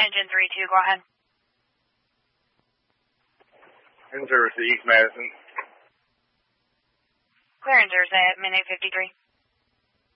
Engine 3-2, go ahead. In service to East Madison. Clear in service at minute 53.